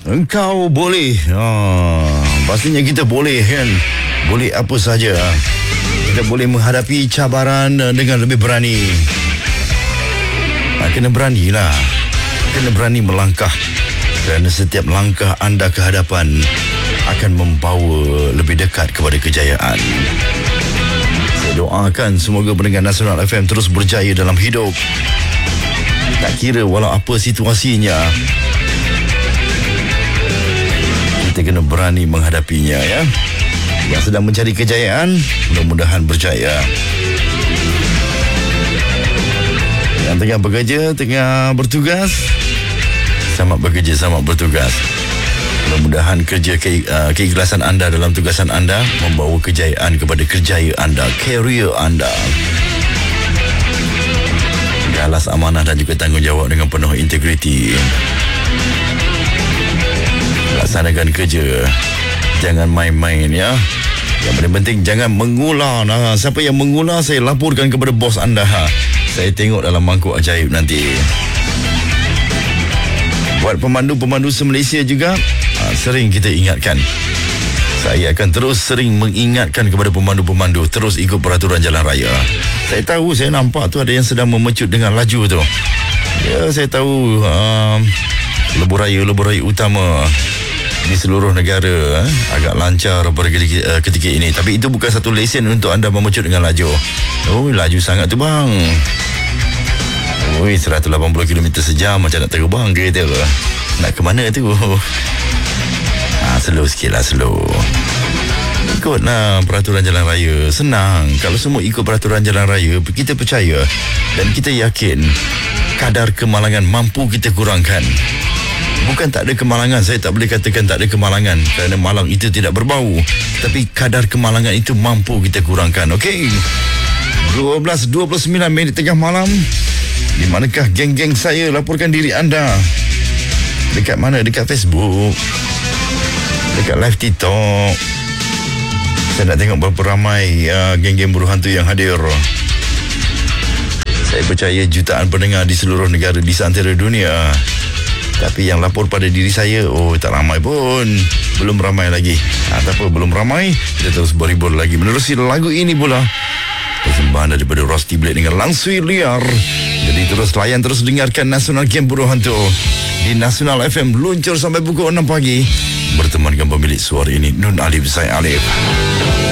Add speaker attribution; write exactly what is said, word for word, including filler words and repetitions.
Speaker 1: Engkau boleh. Ah, pastinya kita boleh kan. Boleh apa saja. Kita boleh menghadapi cabaran dengan lebih berani. Ah, kena beranilah. Kena berani melangkah. Kerana setiap langkah anda ke hadapan akan membawa lebih dekat kepada kejayaan. Saya doakan semoga pendengar Nasional F M terus berjaya dalam hidup. Tak kira walau apa situasinya, kita kena berani menghadapinya ya. Yang sedang mencari kejayaan, mudah-mudahan berjaya. Yang tengah bekerja, tengah bertugas, selamat bekerja, selamat bertugas. Mudah-mudahan kerja ke, uh, keikhlasan anda dalam tugasan anda membawa kejayaan kepada kerjaya anda, career anda. Galas, amanah dan juga tanggungjawab dengan penuh integriti. Laksanakan kerja, jangan main-main ya. Yang paling penting jangan mengular. Nah, siapa yang mengular saya laporkan kepada bos anda. Ha. Saya tengok dalam mangkuk ajaib nanti. Buat pemandu-pemandu se-Malaysia juga, ha, sering kita ingatkan. Saya akan terus sering mengingatkan kepada pemandu-pemandu terus ikut peraturan jalan raya. Saya tahu, saya nampak tu ada yang sedang memecut dengan laju tu. Ya, saya tahu um, lebuh raya, lebuh raya utama di seluruh negara eh, agak lancar pada ketika, uh, ketika ini. Tapi itu bukan satu lesen untuk anda memecut dengan laju. Oh, laju sangat tu bang. Oi, seratus lapan puluh kilometer sejam macam nak terbang kereta. Nak ke mana tu? Ha, slow sikit lah, slow. Ikutlah peraturan jalan raya. Senang. Kalau semua ikut peraturan jalan raya, kita percaya dan kita yakin kadar kemalangan mampu kita kurangkan. Bukan tak ada kemalangan, saya tak boleh katakan tak ada kemalangan kerana malang itu tidak berbau. Tapi kadar kemalangan itu mampu kita kurangkan. Okey. dua belas dua puluh sembilan minit tengah malam. Di manakah geng-geng saya? Laporkan diri anda. Dekat mana? Dekat Facebook, dekat live TikTok. Saya nak tengok berapa ramai uh, geng-geng buruh hantu yang hadir. Saya percaya jutaan pendengar di seluruh negara di seantero dunia. Tapi yang lapor pada diri saya, oh tak ramai pun. Belum ramai lagi. Ha, tak apa, belum ramai. Kita terus berhibur lagi menerusi lagu ini pula. Persembahan daripada Rusty Blade dengan Langsui Liar. Jadi terus layan, terus dengarkan Nasional Game Buruh Hantu di Nasional F M, luncur sampai pukul enam pagi. Bertemankan pemilik suara ini, Nun Alif Zaid Alif.